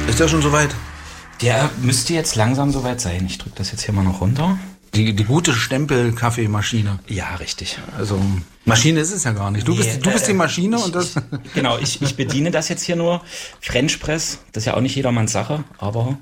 Ist der schon soweit? Der müsste jetzt langsam soweit sein. Ich drücke das jetzt hier mal noch runter. Die gute Stempel-Kaffeemaschine. Ja, richtig. Also Maschine ist es ja gar nicht. Du bist die Maschine und das... Genau, ich bediene das jetzt hier nur. French Press, das ist ja auch nicht jedermanns Sache, aber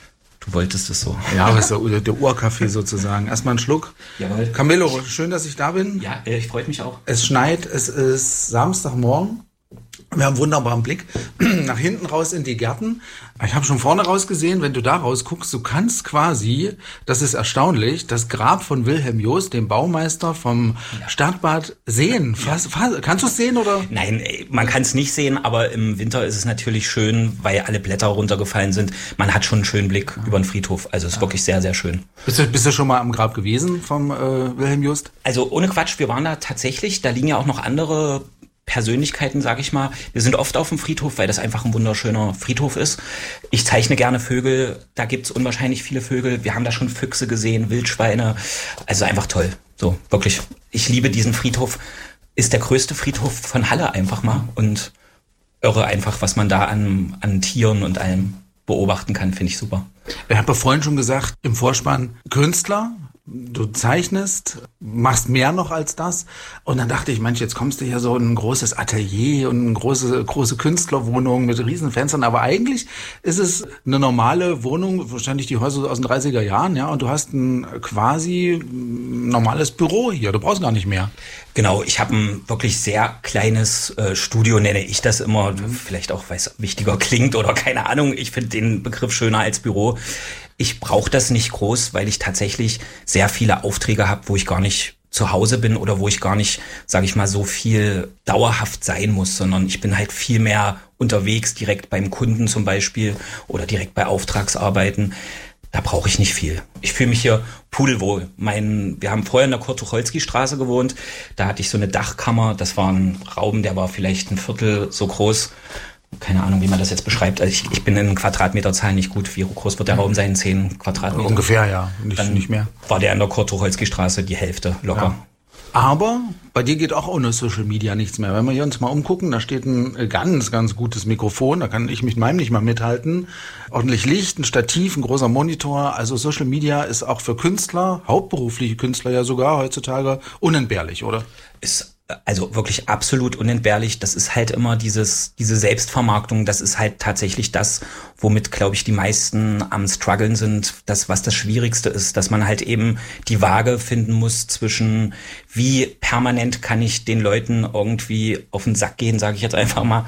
du wolltest es so. Ja, aber es ist der Urkaffee sozusagen. Erstmal einen Schluck. Jawohl. Camillo, schön, dass ich da bin. Ja, ich freue mich auch. Es schneit, es ist Samstagmorgen. Wir haben einen wunderbaren Blick nach hinten raus in die Gärten. Ich habe schon vorne raus gesehen, wenn du da raus guckst, du kannst quasi, das ist erstaunlich, das Grab von Wilhelm Jost, dem Baumeister vom Stadtbad, sehen. Kannst du es sehen oder? Nein, man kann es nicht sehen, aber im Winter ist es natürlich schön, weil alle Blätter runtergefallen sind. Man hat schon einen schönen Blick über den Friedhof. Also es ist wirklich sehr, sehr schön. Bist du schon mal am Grab gewesen vom Wilhelm Jost? Also ohne Quatsch, wir waren da tatsächlich. Da liegen ja auch noch andere Persönlichkeiten, sag ich mal. Wir sind oft auf dem Friedhof, weil das einfach ein wunderschöner Friedhof ist. Ich zeichne gerne Vögel, da gibt's unwahrscheinlich viele Vögel. Wir haben da schon Füchse gesehen, Wildschweine. Also einfach toll. So, wirklich. Ich liebe diesen Friedhof. Ist der größte Friedhof von Halle einfach mal. Und irre einfach, was man da an Tieren und allem beobachten kann, finde ich super. Ich habe ja vorhin schon gesagt, im Vorspann Künstler. Du zeichnest, machst mehr noch als das. Und dann dachte ich, Mensch, jetzt kommst du hier so in ein großes Atelier und eine große Künstlerwohnung mit riesen Fenstern. Aber eigentlich ist es eine normale Wohnung, wahrscheinlich die Häuser aus den 30er Jahren, ja. Und du hast ein quasi normales Büro hier. Du brauchst gar nicht mehr. Genau, ich habe ein wirklich sehr kleines Studio, nenne ich das immer. Vielleicht auch, weil es wichtiger klingt oder keine Ahnung. Ich finde den Begriff schöner als Büro. Ich brauche das nicht groß, weil ich tatsächlich sehr viele Aufträge habe, wo ich gar nicht zu Hause bin oder wo ich gar nicht, sage ich mal, so viel dauerhaft sein muss, sondern ich bin halt viel mehr unterwegs, direkt beim Kunden zum Beispiel oder direkt bei Auftragsarbeiten. Da brauche ich nicht viel. Ich fühle mich hier pudelwohl. Wir haben vorher in der Kurt-Tucholsky-Straße gewohnt. Da hatte ich so eine Dachkammer. Das war ein Raum, der war vielleicht ein Viertel so groß. Keine Ahnung, wie man das jetzt beschreibt. Also ich bin in Quadratmeterzahlen nicht gut. Wie groß wird der Raum sein? 10 Quadratmeter? Ungefähr, ja. Nicht mehr. War der in der Kurt-Tucholsky-Straße die Hälfte locker. Ja. Aber bei dir geht auch ohne Social Media nichts mehr. Wenn wir hier uns mal umgucken, da steht ein ganz, ganz gutes Mikrofon. Da kann ich mit meinem nicht mal mithalten. Ordentlich Licht, ein Stativ, ein großer Monitor. Also Social Media ist auch für Künstler, hauptberufliche Künstler ja sogar heutzutage, unentbehrlich, oder? Ist also wirklich absolut unentbehrlich. Das ist halt immer diese Selbstvermarktung. Das ist halt tatsächlich das, womit, glaube ich, die meisten am Struggeln sind. Das, was das Schwierigste ist, dass man halt eben die Waage finden muss zwischen, wie permanent kann ich den Leuten irgendwie auf den Sack gehen, sage ich jetzt einfach mal,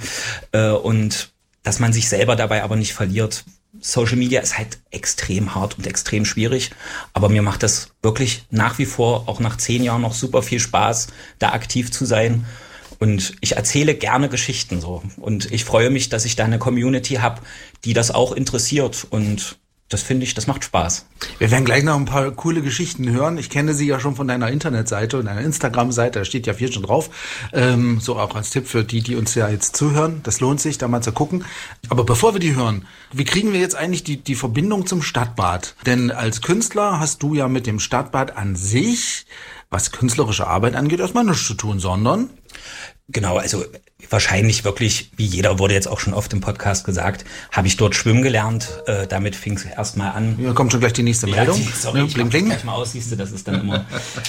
und dass man sich selber dabei aber nicht verliert. Social Media ist halt extrem hart und extrem schwierig, aber mir macht das wirklich nach wie vor, auch nach 10 Jahren noch super viel Spaß, da aktiv zu sein. Und ich erzähle gerne Geschichten so. Und ich freue mich, dass ich da eine Community habe, die das auch interessiert. Und das finde ich, das macht Spaß. Wir werden gleich noch ein paar coole Geschichten hören. Ich kenne sie ja schon von deiner Internetseite und deiner Instagram-Seite. Da steht ja viel schon drauf. So auch als Tipp für die uns ja jetzt zuhören. Das lohnt sich, da mal zu gucken. Aber bevor wir die hören, wie kriegen wir jetzt eigentlich die Verbindung zum Stadtbad? Denn als Künstler hast du ja mit dem Stadtbad an sich, was künstlerische Arbeit angeht, erstmal nichts zu tun, sondern... Genau, also wahrscheinlich wirklich, wie jeder wurde jetzt auch schon oft im Podcast gesagt, habe ich dort schwimmen gelernt. Damit fing es erstmal an. Hier kommt schon gleich die nächste Meldung. Sorry, ich bling, bling. Gleich mal aus, siehst du, das ist dann immer...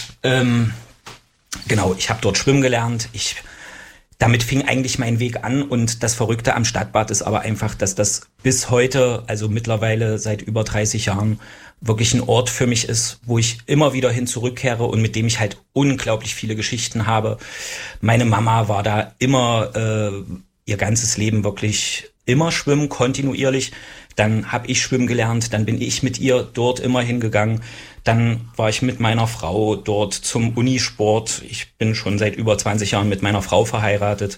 Genau, ich habe dort schwimmen gelernt. Damit fing eigentlich mein Weg an und das Verrückte am Stadtbad ist aber einfach, dass das bis heute, also mittlerweile seit über 30 Jahren, wirklich ein Ort für mich ist, wo ich immer wieder hin zurückkehre und mit dem ich halt unglaublich viele Geschichten habe. Meine Mama war da immer ihr ganzes Leben wirklich immer schwimmen, kontinuierlich. Dann habe ich schwimmen gelernt, dann bin ich mit ihr dort immer hingegangen. Dann war ich mit meiner Frau dort zum Unisport. Ich bin schon seit über 20 Jahren mit meiner Frau verheiratet.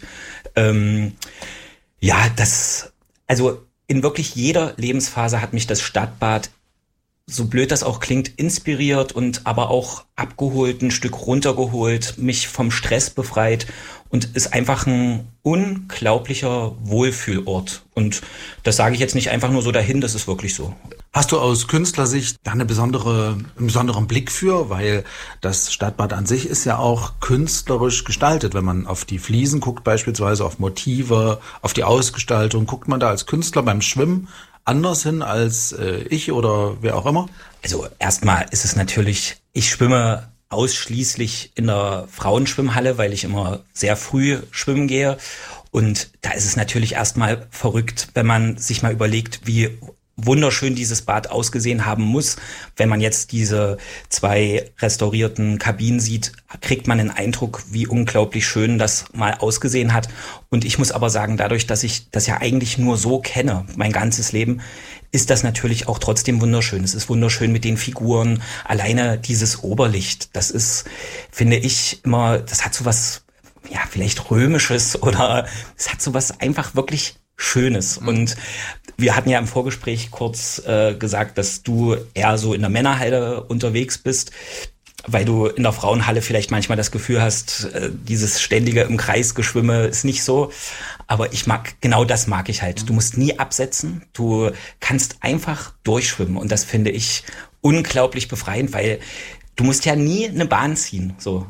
Also in wirklich jeder Lebensphase hat mich das Stadtbad, so blöd das auch klingt, inspiriert und aber auch abgeholt, ein Stück runtergeholt, mich vom Stress befreit und ist einfach ein unglaublicher Wohlfühlort. Und das sage ich jetzt nicht einfach nur so dahin, das ist wirklich so. Hast du aus Künstlersicht da einen besonderen Blick für? Weil das Stadtbad an sich ist ja auch künstlerisch gestaltet. Wenn man auf die Fliesen guckt, beispielsweise auf Motive, auf die Ausgestaltung, guckt man da als Künstler beim Schwimmen anders hin als ich oder wer auch immer? Also erstmal ist es natürlich, ich schwimme ausschließlich in der Frauenschwimmhalle, weil ich immer sehr früh schwimmen gehe. Und da ist es natürlich erstmal verrückt, wenn man sich mal überlegt, wie wunderschön dieses Bad ausgesehen haben muss. Wenn man jetzt diese 2 restaurierten Kabinen sieht, kriegt man den Eindruck, wie unglaublich schön das mal ausgesehen hat. Und ich muss aber sagen, dadurch, dass ich das ja eigentlich nur so kenne, mein ganzes Leben, ist das natürlich auch trotzdem wunderschön. Es ist wunderschön mit den Figuren. Alleine dieses Oberlicht, das ist, finde ich, immer, das hat so was, ja, vielleicht Römisches oder es hat so was einfach wirklich Schönes. Und wir hatten ja im Vorgespräch kurz gesagt, dass du eher so in der Männerhalle unterwegs bist, weil du in der Frauenhalle vielleicht manchmal das Gefühl hast, dieses ständige im Kreis Geschwimme ist nicht so. Aber genau das mag ich halt. Du musst nie absetzen, du kannst einfach durchschwimmen und das finde ich unglaublich befreiend, weil du musst ja nie eine Bahn ziehen. So,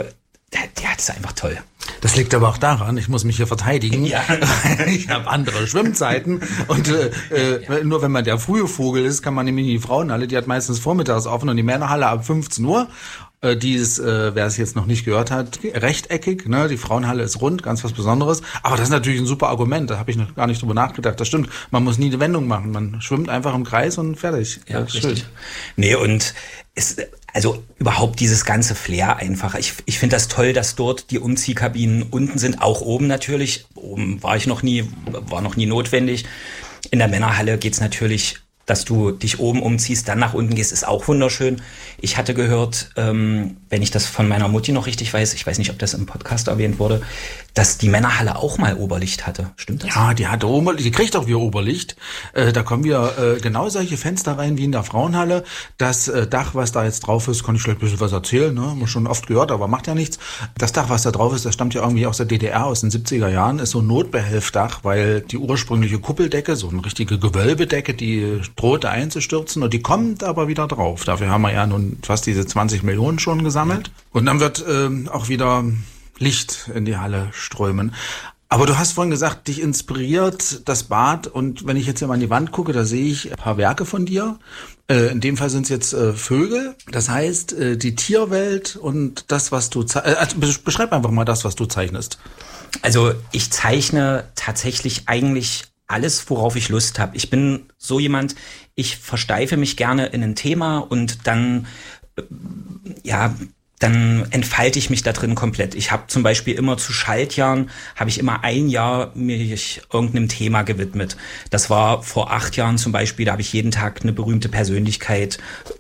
ja, das ist einfach toll. Das liegt aber auch daran, ich muss mich hier verteidigen. Ja. Ich habe andere Schwimmzeiten und nur wenn man der frühe Vogel ist, kann man nämlich in die Frauenhalle, die hat meistens vormittags offen und die Männerhalle ab 15 Uhr. Die ist, wer es jetzt noch nicht gehört hat, rechteckig. Ne? Die Frauenhalle ist rund, ganz was Besonderes. Aber das ist natürlich ein super Argument. Da habe ich noch gar nicht drüber nachgedacht. Das stimmt. Man muss nie eine Wendung machen. Man schwimmt einfach im Kreis und fertig. Ja, richtig. Nee, und also überhaupt dieses ganze Flair einfach. Ich finde das toll, dass dort die Umziehkabinen unten sind, auch oben natürlich. Oben war noch nie notwendig. In der Männerhalle geht's natürlich, dass du dich oben umziehst, dann nach unten gehst, ist auch wunderschön. Ich hatte gehört, wenn ich das von meiner Mutti noch richtig weiß, ich weiß nicht, ob das im Podcast erwähnt wurde, dass die Männerhalle auch mal Oberlicht hatte. Stimmt das? Ja, die hatte Oberlicht, die kriegt auch wieder Oberlicht. Da kommen wir genau solche Fenster rein wie in der Frauenhalle. Das Dach, was da jetzt drauf ist, kann ich vielleicht ein bisschen was erzählen, ne? Haben wir schon oft gehört, aber macht ja nichts. Das Dach, was da drauf ist, das stammt ja irgendwie aus der DDR, aus den 70er Jahren, ist so ein Notbehelfdach, weil die ursprüngliche Kuppeldecke, so eine richtige Gewölbedecke, die drohte einzustürzen und die kommt aber wieder drauf. Dafür haben wir ja nun fast diese 20 Millionen schon gesammelt. Und dann wird auch wieder Licht in die Halle strömen. Aber du hast vorhin gesagt, dich inspiriert das Bad und wenn ich jetzt hier mal an die Wand gucke, da sehe ich ein paar Werke von dir. In dem Fall sind es jetzt Vögel. Das heißt, die Tierwelt und das, was du beschreib einfach mal das, was du zeichnest. Also ich zeichne tatsächlich eigentlich alles, worauf ich Lust habe. Ich bin so jemand, ich versteife mich gerne in ein Thema und dann entfalte ich mich da drin komplett. Ich habe zum Beispiel immer zu Schaltjahren, habe ich immer ein Jahr mich irgendeinem Thema gewidmet. Das war vor 8 Jahren zum Beispiel, da habe ich jeden Tag eine berühmte Persönlichkeit,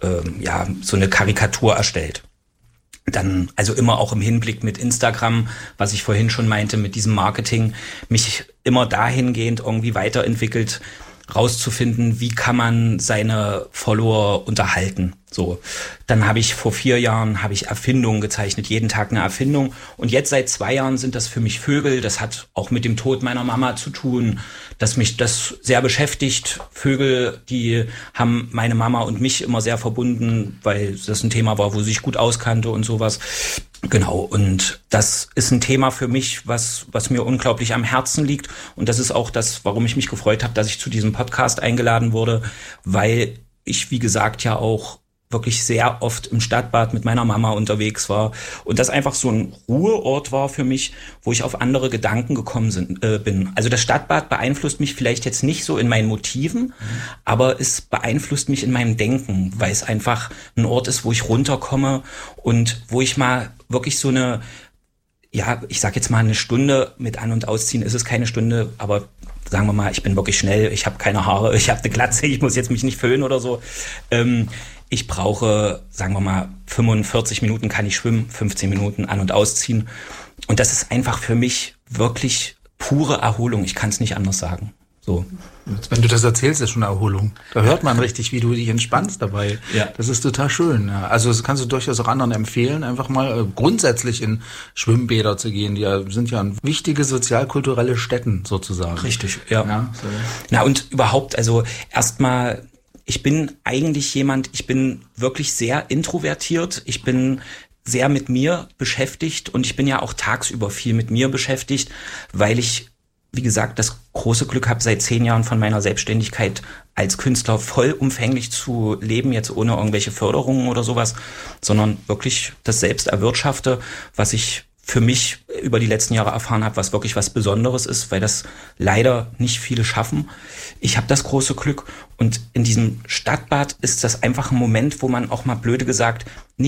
so eine Karikatur erstellt. Dann, also immer auch im Hinblick mit Instagram, was ich vorhin schon meinte, mit diesem Marketing, mich immer dahingehend irgendwie weiterentwickelt, rauszufinden, wie kann man seine Follower unterhalten. So, dann habe ich vor 4 Jahren Erfindungen gezeichnet, jeden Tag eine Erfindung. Und jetzt seit 2 Jahren sind das für mich Vögel. Das hat auch mit dem Tod meiner Mama zu tun, dass mich das sehr beschäftigt. Vögel, die haben meine Mama und mich immer sehr verbunden, weil das ein Thema war, wo sie sich gut auskannte und sowas. Genau, und das ist ein Thema für mich, was mir unglaublich am Herzen liegt. Und das ist auch das, warum ich mich gefreut habe, dass ich zu diesem Podcast eingeladen wurde, weil ich, wie gesagt, ja auch wirklich sehr oft im Stadtbad mit meiner Mama unterwegs war und das einfach so ein Ruheort war für mich, wo ich auf andere Gedanken gekommen bin. Also das Stadtbad beeinflusst mich vielleicht jetzt nicht so in meinen Motiven, aber es beeinflusst mich in meinem Denken, weil es einfach ein Ort ist, wo ich runterkomme und wo ich mal wirklich so eine, ich sag jetzt mal eine Stunde mit An- und Ausziehen, ist es keine Stunde, aber sagen wir mal, ich bin wirklich schnell, ich habe keine Haare, ich habe eine Glatze, ich muss jetzt mich nicht föhnen oder so. Ich brauche, sagen wir mal, 45 Minuten kann ich schwimmen, 15 Minuten an- und ausziehen. Und das ist einfach für mich wirklich pure Erholung. Ich kann es nicht anders sagen. So. Wenn du das erzählst, ist schon eine Erholung. Da hört man richtig, wie du dich entspannst dabei. Ja. Das ist total schön. Ja. Also das kannst du durchaus auch anderen empfehlen, einfach mal grundsätzlich in Schwimmbäder zu gehen. Die sind ja wichtige sozialkulturelle Stätten sozusagen. Richtig, ja. So. Na und überhaupt, also erstmal, ich bin eigentlich ich bin wirklich sehr introvertiert. Ich bin sehr mit mir beschäftigt und ich bin ja auch tagsüber viel mit mir beschäftigt, weil ich wie gesagt, das große Glück habe, seit 10 Jahren von meiner Selbstständigkeit als Künstler vollumfänglich zu leben, jetzt ohne irgendwelche Förderungen oder sowas, sondern wirklich das selbst erwirtschafte, was ich für mich über die letzten Jahre erfahren habe, was wirklich was Besonderes ist, weil das leider nicht viele schaffen. Ich habe das große Glück und in diesem Stadtbad ist das einfach ein Moment, wo man auch mal blöde gesagt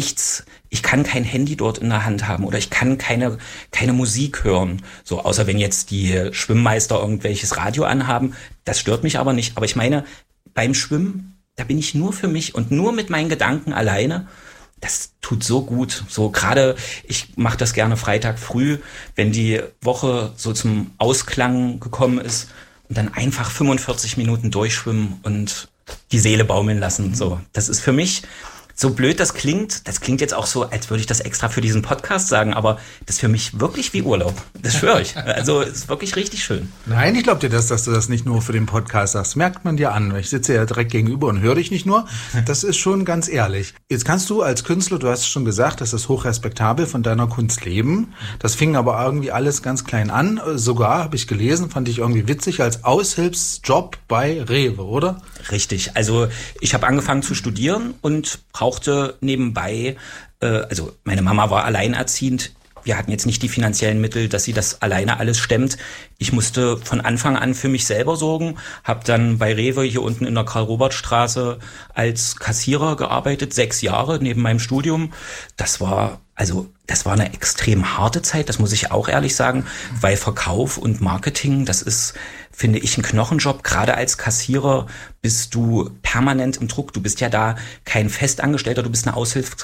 ich kann kein Handy dort in der Hand haben oder ich kann keine Musik hören, so außer wenn jetzt die Schwimmmeister irgendwelches Radio anhaben. Das stört mich aber nicht. Aber ich meine, beim Schwimmen, da bin ich nur für mich und nur mit meinen Gedanken alleine. Das tut so gut. So gerade, ich mache das gerne Freitag früh, wenn die Woche so zum Ausklang gekommen ist und dann einfach 45 Minuten durchschwimmen und die Seele baumeln lassen. So, das ist für mich, so blöd das klingt jetzt auch so, als würde ich das extra für diesen Podcast sagen, aber das ist für mich wirklich wie Urlaub. Das schwöre ich. Also es ist wirklich richtig schön. Nein, ich glaube dir das, dass du das nicht nur für den Podcast sagst. Merkt man dir an. Ich sitze ja direkt gegenüber und höre dich nicht nur. Das ist schon ganz ehrlich. Jetzt kannst du als Künstler, du hast es schon gesagt, das ist hochrespektabel, von deiner Kunst leben. Das fing aber irgendwie alles ganz klein an. Sogar, habe ich gelesen, fand ich irgendwie witzig, als Aushilfsjob bei Rewe, oder? Richtig. Also ich habe angefangen zu studieren und brauchte nebenbei, also meine Mama war alleinerziehend. Wir hatten jetzt nicht die finanziellen Mittel, dass sie das alleine alles stemmt. Ich musste von Anfang an für mich selber sorgen, habe dann bei Rewe hier unten in der Karl-Robert-Straße als Kassierer gearbeitet, 6 Jahre neben meinem Studium. Das war eine extrem harte Zeit, das muss ich auch ehrlich sagen, weil Verkauf und Marketing, das ist, finde ich, ein Knochenjob. Gerade als Kassierer bist du permanent im Druck. Du bist ja da kein Festangestellter, du bist eine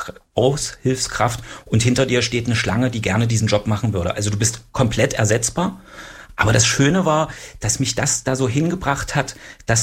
Aushilfskraft und hinter dir steht eine Schlange, die gerne diesen Job machen würde. Also du bist komplett ersetzbar. Aber das Schöne war, dass mich das da so hingebracht hat,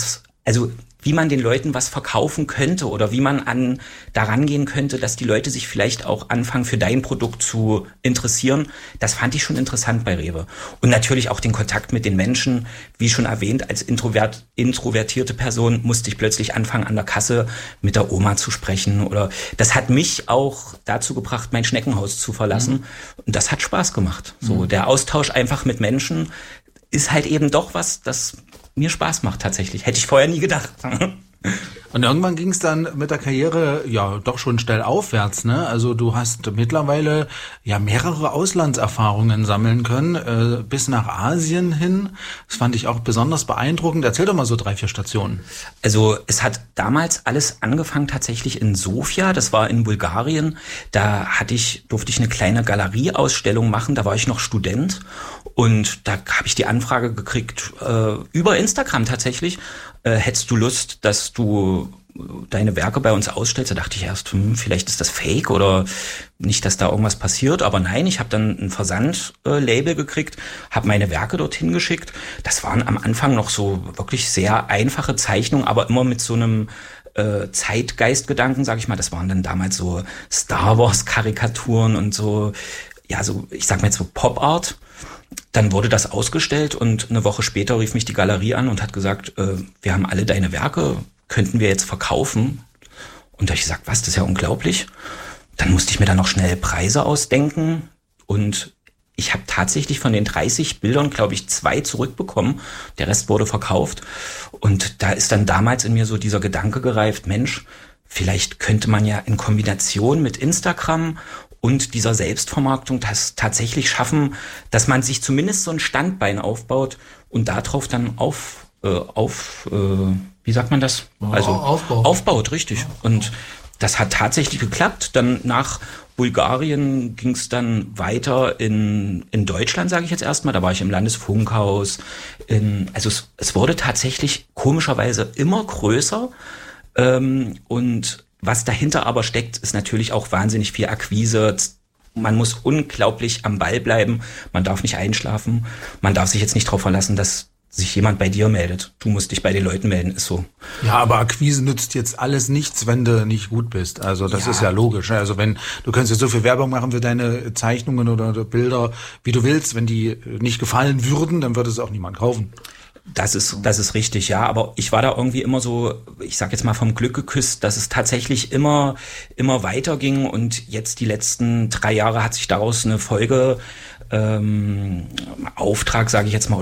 wie man den Leuten was verkaufen könnte oder wie man daran gehen könnte, dass die Leute sich vielleicht auch anfangen, für dein Produkt zu interessieren. Das fand ich schon interessant bei Rewe. Und natürlich auch den Kontakt mit den Menschen. Wie schon erwähnt, als introvertierte Person musste ich plötzlich anfangen, an der Kasse mit der Oma zu sprechen. Oder das hat mich auch dazu gebracht, mein Schneckenhaus zu verlassen. Und das hat Spaß gemacht. So, der Austausch einfach mit Menschen ist halt eben doch was, das mir Spaß macht tatsächlich. Hätte ich vorher nie gedacht. Und irgendwann ging es dann mit der Karriere ja doch schon steil aufwärts, ne? Also du hast mittlerweile ja mehrere Auslandserfahrungen sammeln können, bis nach Asien hin. Das fand ich auch besonders beeindruckend. Erzähl doch mal so 3, 4 Stationen. Also es hat damals alles angefangen tatsächlich in Sofia, das war in Bulgarien. Da durfte ich eine kleine Galerieausstellung machen, da war ich noch Student und da habe ich die Anfrage gekriegt, über Instagram tatsächlich, hättest du Lust, dass du deine Werke bei uns ausstellst? Da dachte ich erst, vielleicht ist das Fake oder nicht, dass da irgendwas passiert. Aber nein, ich habe dann ein Versandlabel gekriegt, habe meine Werke dorthin geschickt. Das waren am Anfang noch so wirklich sehr einfache Zeichnungen, aber immer mit so einem Zeitgeistgedanken, sag ich mal. Das waren dann damals so Star Wars Karikaturen und so, ja, so, ich sag mal jetzt so Pop Art. Dann wurde das ausgestellt und eine Woche später rief mich die Galerie an und hat gesagt, wir haben alle deine Werke, könnten wir jetzt verkaufen? Und da habe ich gesagt, was, das ist ja unglaublich. Dann musste ich mir dann noch schnell Preise ausdenken und ich habe tatsächlich von den 30 Bildern, glaube ich, 2 zurückbekommen. Der Rest wurde verkauft und da ist dann damals in mir so dieser Gedanke gereift, Mensch, vielleicht könnte man ja in Kombination mit Instagram und dieser Selbstvermarktung das tatsächlich schaffen, dass man sich zumindest so ein Standbein aufbaut und darauf dann wie sagt man das? Also aufbaut, richtig. Und das hat tatsächlich geklappt. Dann nach Bulgarien ging es dann weiter in Deutschland, sage ich jetzt erstmal. Da war ich im Landesfunkhaus. Also es wurde tatsächlich komischerweise immer größer. Und was dahinter aber steckt, ist natürlich auch wahnsinnig viel Akquise. Man muss unglaublich am Ball bleiben. Man darf nicht einschlafen. Man darf sich jetzt nicht darauf verlassen, dass sich jemand bei dir meldet. Du musst dich bei den Leuten melden, ist so. Ja, aber Akquise nützt jetzt alles nichts, wenn du nicht gut bist. Also das ist ja logisch. Also du kannst jetzt so viel Werbung machen für deine Zeichnungen oder Bilder, wie du willst. Wenn die nicht gefallen würden, dann würde es auch niemand kaufen. Das ist richtig, ja. Aber ich war da irgendwie immer so, ich sag jetzt mal vom Glück geküsst, dass es tatsächlich immer weiter ging. Und jetzt die letzten 3 Jahre hat sich daraus eine Folge, Auftrag, sage ich jetzt mal, oder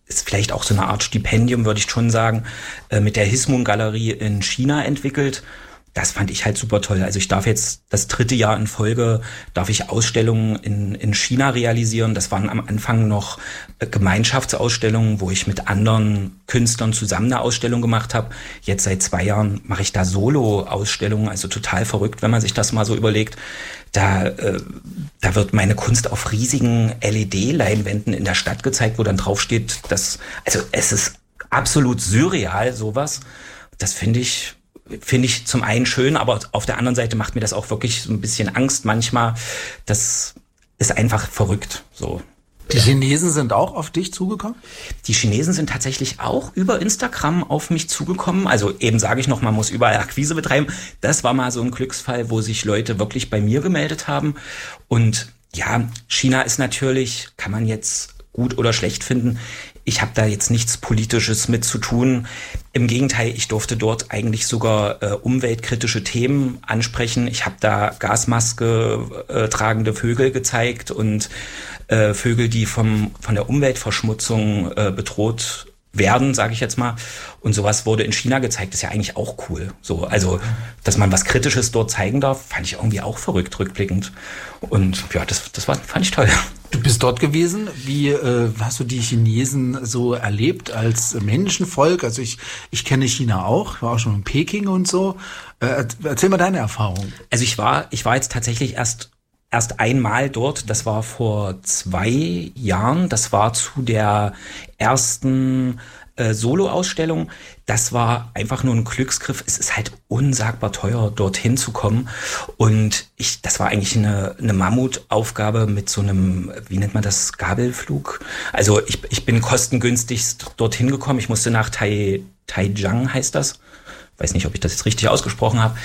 ist vielleicht auch so eine Art Stipendium, würde ich schon sagen, mit der Hismun-Galerie in China entwickelt. Das fand ich halt super toll. Also ich darf jetzt das 3. Jahr in Folge, darf ich Ausstellungen in China realisieren. Das waren am Anfang noch Gemeinschaftsausstellungen, wo ich mit anderen Künstlern zusammen eine Ausstellung gemacht habe. Jetzt seit 2 Jahren mache ich da Solo-Ausstellungen, also total verrückt, wenn man sich das mal so überlegt. Da wird meine Kunst auf riesigen LED-Leinwänden in der Stadt gezeigt, wo dann draufsteht, also es ist absolut surreal, sowas. Das finde ich zum einen schön, aber auf der anderen Seite macht mir das auch wirklich so ein bisschen Angst manchmal. Das ist einfach verrückt, so. Die Chinesen sind auch auf dich zugekommen? Die Chinesen sind tatsächlich auch über Instagram auf mich zugekommen. Also eben sage ich noch, man muss überall Akquise betreiben. Das war mal so ein Glücksfall, wo sich Leute wirklich bei mir gemeldet haben. Und ja, China ist natürlich, kann man jetzt gut oder schlecht finden. Ich habe da jetzt nichts Politisches mit zu tun. Im Gegenteil, ich durfte dort eigentlich sogar umweltkritische Themen ansprechen. Ich habe da Gasmaske tragende Vögel gezeigt und Vögel, die von der Umweltverschmutzung bedroht werden, sage ich jetzt mal. Und sowas wurde in China gezeigt, ist ja eigentlich auch cool. So, also, dass man was Kritisches dort zeigen darf, fand ich irgendwie auch verrückt, rückblickend. Und ja, fand ich toll. Du bist dort gewesen. Wie hast du die Chinesen so erlebt als Menschenvolk? Also ich kenne China auch, war auch schon in Peking und so. Erzähl mal deine Erfahrung. Also ich war jetzt tatsächlich erst einmal dort. Das war vor 2 Jahren. Das war zu der ersten Solo-Ausstellung. Das war einfach nur ein Glücksgriff. Es ist halt unsagbar teuer, dorthin zu kommen. Und das war eigentlich eine Mammutaufgabe mit so einem, wie nennt man das, Gabelflug. Also ich bin kostengünstigst dorthin gekommen. Ich musste nach Taijiang, heißt das. Weiß nicht, ob ich das jetzt richtig ausgesprochen habe.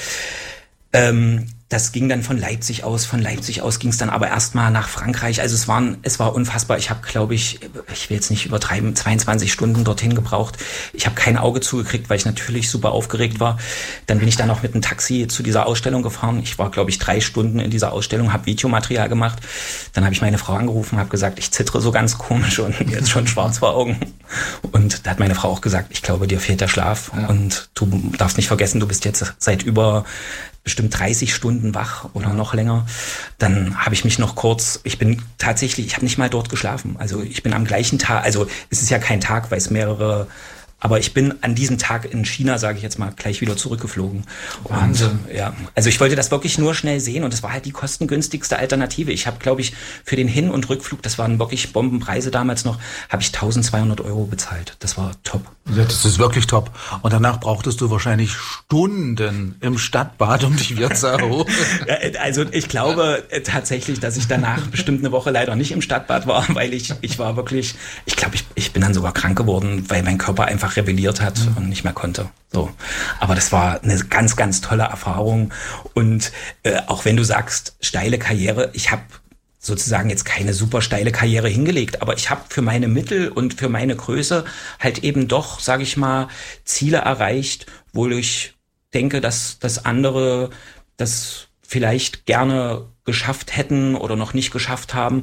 Das ging dann von Leipzig aus. Von Leipzig aus ging es dann aber erstmal nach Frankreich. Also es war unfassbar. Ich habe, glaube ich will jetzt nicht übertreiben, 22 Stunden dorthin gebraucht. Ich habe kein Auge zugekriegt, weil ich natürlich super aufgeregt war. Dann bin ich dann noch mit einem Taxi zu dieser Ausstellung gefahren. Ich war, glaube ich, 3 Stunden in dieser Ausstellung, habe Videomaterial gemacht. Dann habe ich meine Frau angerufen, habe gesagt, ich zittere so ganz komisch und jetzt schon schwarz vor Augen. Und da hat meine Frau auch gesagt, ich glaube, dir fehlt der Schlaf. Ja. Und du darfst nicht vergessen, du bist jetzt seit bestimmt 30 Stunden wach oder noch länger. Dann habe ich mich noch ich habe nicht mal dort geschlafen. Also ich bin am gleichen Tag, also es ist ja kein Tag, weil es aber ich bin an diesem Tag in China, sage ich jetzt mal, gleich wieder zurückgeflogen. Wahnsinn. Und, ja, also ich wollte das wirklich nur schnell sehen und das war halt die kostengünstigste Alternative. Ich habe, glaube ich, für den Hin- und Rückflug, das waren wirklich Bombenpreise damals noch, habe ich 1.200 € bezahlt. Das war top. Ja, das ist wirklich top. Und danach brauchtest du wahrscheinlich Stunden im Stadtbad, um dich wieder zu erholen. Also ich glaube tatsächlich, dass ich danach bestimmt eine Woche leider nicht im Stadtbad war, weil ich war wirklich, ich glaube, ich bin dann sogar krank geworden, weil mein Körper einfach rebelliert hat und nicht mehr konnte. So. Aber das war eine ganz, ganz tolle Erfahrung. Und auch wenn du sagst, steile Karriere, ich habe sozusagen jetzt keine super steile Karriere hingelegt, aber ich habe für meine Mittel und für meine Größe halt eben doch, sage ich mal, Ziele erreicht, wo ich denke, dass andere das vielleicht gerne geschafft hätten oder noch nicht geschafft haben.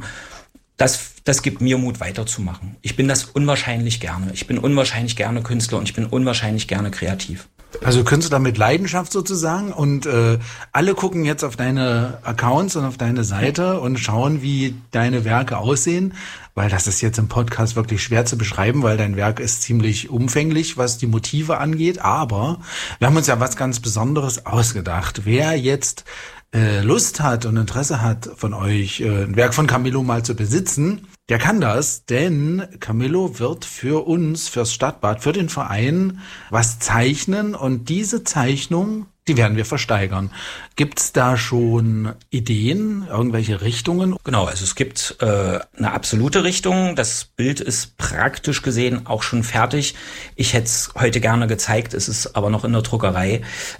Das gibt mir Mut, weiterzumachen. Ich bin das unwahrscheinlich gerne. Ich bin unwahrscheinlich gerne Künstler und ich bin unwahrscheinlich gerne kreativ. Also Künstler mit Leidenschaft sozusagen und alle gucken jetzt auf deine Accounts und auf deine Seite und schauen, wie deine Werke aussehen, weil das ist jetzt im Podcast wirklich schwer zu beschreiben, weil dein Werk ist ziemlich umfänglich, was die Motive angeht, aber wir haben uns ja was ganz Besonderes ausgedacht. Wer jetzt Lust hat und Interesse hat von euch, ein Werk von Camillo mal zu besitzen, der kann das, denn Camillo wird für uns, fürs Stadtbad, für den Verein was zeichnen und diese Zeichnung, die werden wir versteigern. Gibt's da schon Ideen, irgendwelche Richtungen? Genau, also es gibt eine absolute Richtung. Das Bild ist praktisch gesehen auch schon fertig. Ich hätte es heute gerne gezeigt, es ist aber noch in der Druckerei.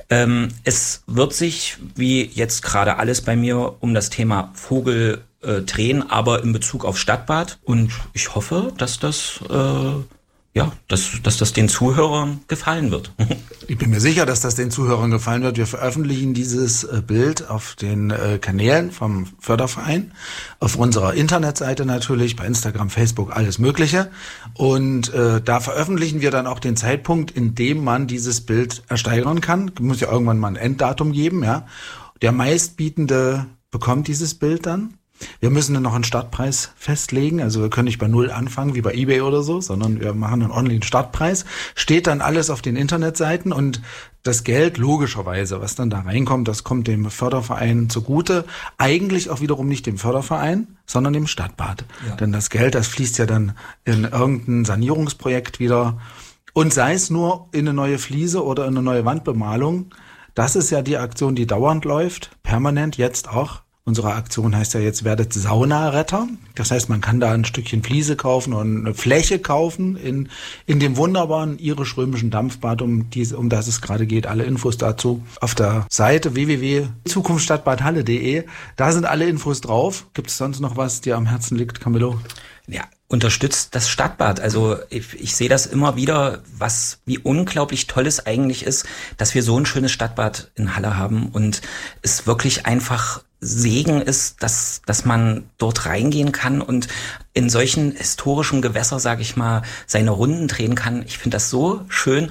Es wird sich, wie jetzt gerade alles bei mir, um das Thema Vogel drehen, aber in Bezug auf Stadtbad. Und ich hoffe, dass das den Zuhörern gefallen wird. Ich bin mir sicher, dass das den Zuhörern gefallen wird. Wir veröffentlichen dieses Bild auf den Kanälen vom Förderverein, auf unserer Internetseite natürlich, bei Instagram, Facebook, alles Mögliche. Und da veröffentlichen wir dann auch den Zeitpunkt, in dem man dieses Bild ersteigern kann. Es muss ja irgendwann mal ein Enddatum geben, ja. Der Meistbietende bekommt dieses Bild dann. Wir müssen dann noch einen Startpreis festlegen, also wir können nicht bei Null anfangen, wie bei eBay oder so, sondern wir machen einen Online-Startpreis. Steht dann alles auf den Internetseiten und das Geld, logischerweise, was dann da reinkommt, das kommt dem Förderverein zugute. Eigentlich auch wiederum nicht dem Förderverein, sondern dem Stadtbad. Ja. Denn das Geld, das fließt ja dann in irgendein Sanierungsprojekt wieder. Und sei es nur in eine neue Fliese oder in eine neue Wandbemalung. Das ist ja die Aktion, die dauernd läuft, permanent, jetzt auch. Unsere Aktion heißt ja jetzt, werdet Saunaretter. Das heißt, man kann da ein Stückchen Fliese kaufen und eine Fläche kaufen in dem wunderbaren irisch-römischen Dampfbad, um das es gerade geht. Alle Infos dazu auf der Seite www.zukunftsstadtbadhalle.de. Da sind alle Infos drauf. Gibt es sonst noch was, dir am Herzen liegt, Camillo? Ja, unterstützt das Stadtbad. Also ich sehe das immer wieder, wie unglaublich toll es eigentlich ist, dass wir so ein schönes Stadtbad in Halle haben und es wirklich einfach Segen ist, dass man dort reingehen kann und in solchen historischen Gewässer, sage ich mal, seine Runden drehen kann. Ich finde das so schön.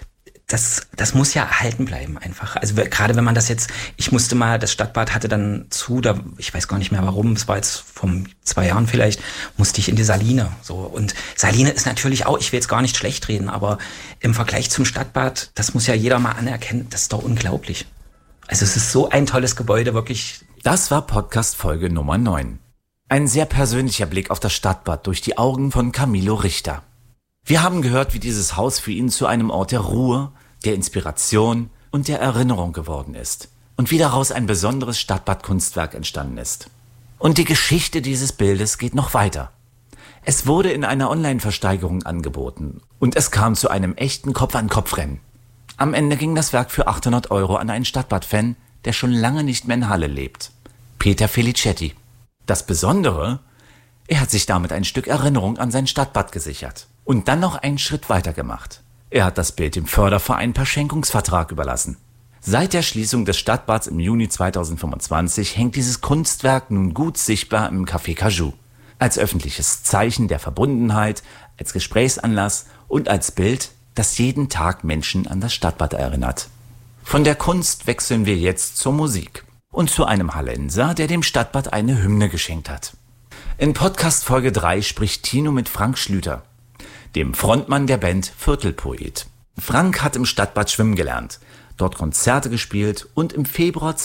Das muss ja erhalten bleiben einfach. Also gerade wenn man das jetzt, das Stadtbad hatte dann zu, ich weiß gar nicht mehr warum, es war jetzt vor 2 Jahren vielleicht, musste ich in die Saline. So. Und Saline ist natürlich auch, ich will jetzt gar nicht schlecht reden, aber im Vergleich zum Stadtbad, das muss ja jeder mal anerkennen, das ist doch unglaublich. Also es ist so ein tolles Gebäude, wirklich. Das war Podcast-Folge Nummer 9. Ein sehr persönlicher Blick auf das Stadtbad durch die Augen von Camillo Richter. Wir haben gehört, wie dieses Haus für ihn zu einem Ort der Ruhe, der Inspiration und der Erinnerung geworden ist. Und wie daraus ein besonderes Stadtbad-Kunstwerk entstanden ist. Und die Geschichte dieses Bildes geht noch weiter. Es wurde in einer Online-Versteigerung angeboten und es kam zu einem echten Kopf-an-Kopf-Rennen. Am Ende ging das Werk für 800 € an einen Stadtbad-Fan, der schon lange nicht mehr in Halle lebt. Peter Felicetti. Das Besondere, er hat sich damit ein Stück Erinnerung an sein Stadtbad gesichert. Und dann noch einen Schritt weiter gemacht. Er hat das Bild dem Förderverein per Schenkungsvertrag überlassen. Seit der Schließung des Stadtbads im Juni 2025 hängt dieses Kunstwerk nun gut sichtbar im Café Cajou. Als öffentliches Zeichen der Verbundenheit, als Gesprächsanlass und als Bild, das jeden Tag Menschen an das Stadtbad erinnert. Von der Kunst wechseln wir jetzt zur Musik und zu einem Hallenser, der dem Stadtbad eine Hymne geschenkt hat. In Podcast Folge 3 spricht Tino mit Frank Schlüter, dem Frontmann der Band Viertelpoet. Frank hat im Stadtbad schwimmen gelernt, dort Konzerte gespielt und im Februar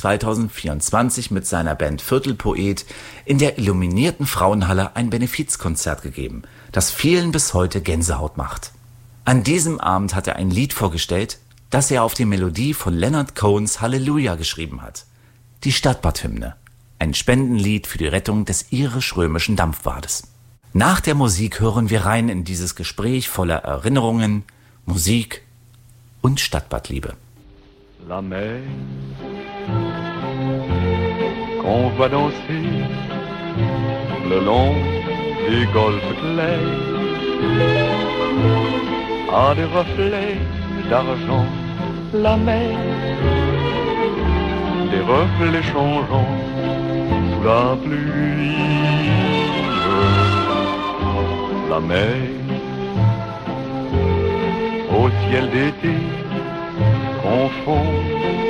2024 mit seiner Band Viertelpoet in der illuminierten Frauenhalle ein Benefizkonzert gegeben, das vielen bis heute Gänsehaut macht. An diesem Abend hat er ein Lied vorgestellt, das er auf die Melodie von Leonard Cohens Halleluja geschrieben hat. Die Stadtbadhymne, ein Spendenlied für die Rettung des irisch-römischen Dampfbades. Nach der Musik hören wir rein in dieses Gespräch voller Erinnerungen, Musik und Stadtbadliebe. La mer qu'on voit danser le long des golfes clairs a des reflets d'argent, la mer, des reflets changeants sous la pluie. La mer, au ciel d'été, confond